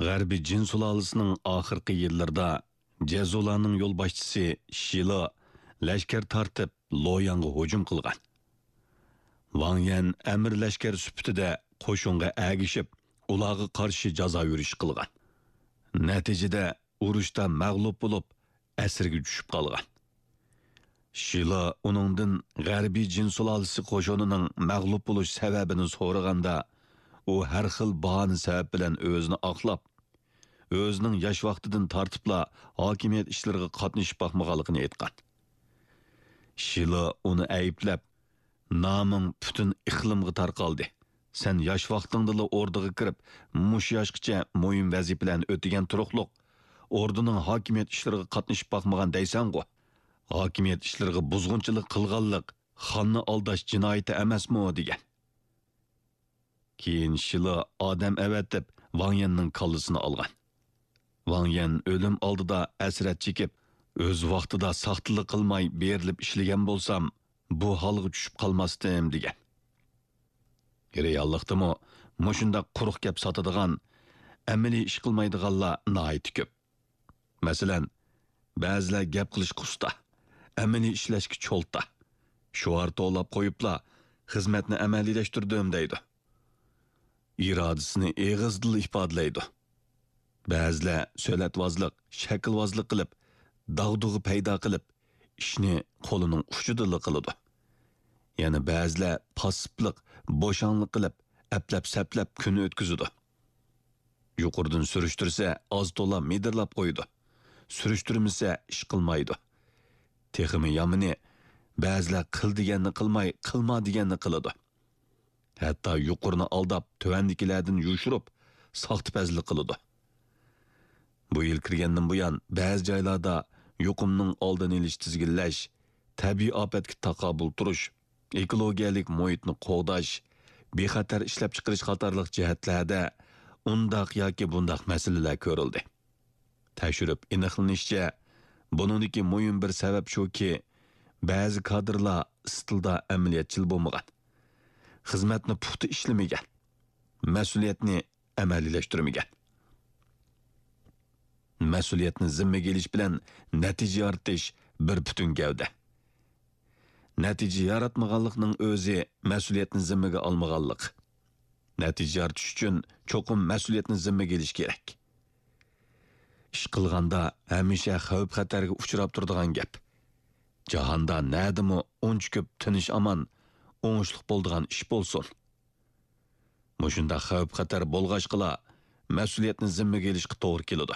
G'arbiy jin sulolasining oxirgi yillarida Jazolarning yo'lboshchisi Shilo lashkar tortib Loyanga hujum qilgan. Wang Yan amir lashkar sifatida qo'shinga agishib, ularga qarshi jazo yurish qilgan. Natijada urushda mag'lub bo'lib, asirga tushib qolgan. Shilo uningdan G'arbiy jin sulolasi qo'shinining mag'lub bo'lish sababini so'raganda, u har xil bahona sabab bilan o'zini oqlab, o'zining yosh vaqtidan tortibla hokimiyat ishlariga qatnashib boqmaganligini aytgan. Shilo uni ayblab, "Naming butun iqlimga tarqaldi. Sen yosh vaqtingda o'rdaga kirib, mush yoshgacha muhim vazifalarni o'tagan turuqliq, o'rdaning hokimiyat ishlariga qatnashib boqmagan deysan-ku. Hokimiyat ishlariga buzg'unchilik qilganlik xonni aldash jinoyati emasmi?" degan. Keyin Shilo odam avatib Wang Yanning kallasini olgan. Wang Yan o'lim oldida asrat chekib, o'z vaqtida saxtalik qilmay berilib ishlagan bo'lsam, bu holga tushib qolmasdim degan. Reallikdami mushunda quruq gap sotadigan, amaliy ish qilmaydiganlar nihoyat ko'p. Masalan, ba'zilar gap qilish qusta, amaliy ishlashga cho'lta. Shuar to'lab qo'yibla, xizmatni amaliylashtirdim deydi. Irodasini eg'izdil ifodalaydi. Ba'zilar so'latvozlik, shaklvozlik qilib, dag'dug'i paydo qilib, ishni qo'lining uchida qiladi. Yana ba'zilar passiblik, bo'shanlik qilib, aplab-saplab kun o'tkazadi. Yuqoridan surishtirsa, oz to'la medirlab qo'ydi. Surishtirmasa, ish qilmaydi. Texmi yomini ba'zilar qil deganni qilmay, qilma deganni qiladi. Hatto yuqorini aldab, tuvandikilardan yushirib, soxtipazlik qiladi. Bu yil kirgandan buyon ba'zi joylarda yuqumning oldini olish tizginlash, tabiiy ofatga taqobil turish, ekologiyalik muhitni qo'g'dash, bexatar ishlab chiqarish qatorliq jihatlarda undaq yoki bundaq masalalar ko'rildi. Tashirib aniqlanishicha, buningdagi muhim bir sabab shuki, ba'zi kadrlar istilda amaliyatchil bo'lmagan, xizmatni puxta ishlamagan, mas'uliyatni amaliylashtirmagan. Mas'uliyatni zimmaga olish bilan natija yaratish bir butun gavda. Natija yaratmaganlikning o'zi mas'uliyatni zimmaga olmaganlik. Natija yaratish uchun cho'qim mas'uliyatni zimmaga olish kerak. Ish qilganda hamisha xavf-xatarga uchrab turadigan gap. Jahonda nadimi uncha ko'p tinish aman, o'ngishliq bo'ladigan ish bo'lsin. Mushunda xavf-xatar bo'lg'achqila mas'uliyatni zimmaga olishga to'g'ri keladi.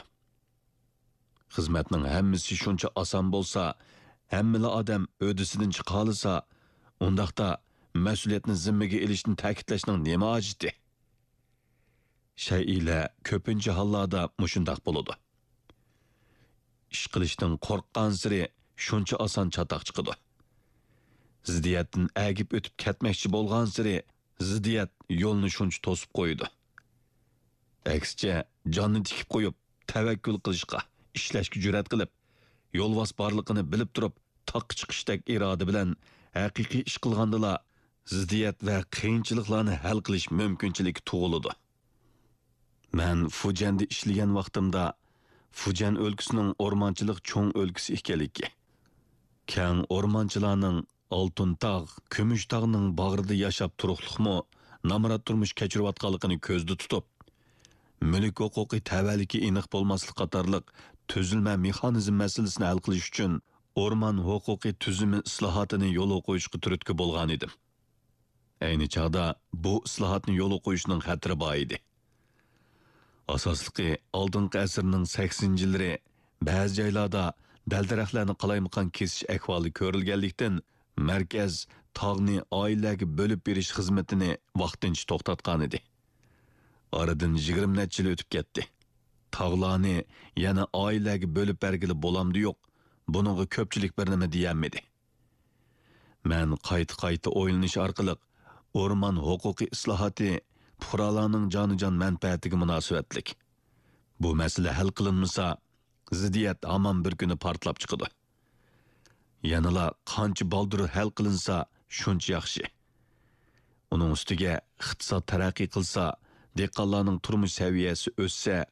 Xizmatning hammasi shuncha oson bo'lsa, hammala odam o'disidan chiqolsa, undaqda mas'uliyatni zimmaga olishni ta'kidlashning nima hojati? Shay'lar ko'pincha hollarda mushundaq bo'ladi. Ish qilishdan qo'rqqan siri shuncha oson chatoq chiqadi. Ziddiyatdan agib o'tib ketmoqchi bo'lgan siri ziddiyat yo'lni shuncha to'sib qo'ydi. Aksicha jonni tikib qo'yib, tavakkul qilishga, ishlashga jur'at qilib, yo'lvos borligini bilib turib, taq chiqishdek iroda bilan haqiqiy ish qilgandala ziddiyat va qiyinchiliklarni hal qilish mumkinchiligi tug'iladi. Men Fujanda ishlagan vaqtimda Fujan o'lkasining o'rmonchilik cho'ng o'lkasi ekanligi, keng o'rmonchilarning Oltin tog', Kumush tog'ning bag'rida yashab turuqliqmi, namrat turmush kechirayotganligini ko'zda tutib, mulk huquqi tavalliki aniq bo'lmaslik qatorliq tuzilma mexanizm masalasini hal qilish uchun o'rmon huquqi tuzumi islohotini yo'l qo'yishga turtki bo'lgan edim. Ayni chog'da bu islohotni yo'l qo'yishning xatiri bor edi. Asosligi oldingi asrning 80-yillari ba'zi joylarda dal-daraxtlarni qalaymaqan kesish ahvoli ko'rilganlikdan markaz tog'ni oilaga bo'lib berish xizmatini vaqtincha to'xtatgan edi. Aradan 20 necha yil o'tib ketdi. Tog'larni yana oilaga bo'lib bergili bo'lamdi yo'q. Buningga ko'pchilik bir nima deyolmadi. Men qayta o'ylanish orqali o'rmon huquqiy islohoti fuqarolarning jonijon manfaatiga munosabatlik. Bu masala hal qilinmasa, ziddiyat hamon bir kuni portlab chiqadi. Yanala qancha baldur hal qilinsa, shuncha yaxshi. Uning ustiga iqtisod taraqqiy qilsa, dehqonlarning turmush saviyasi o'ssa,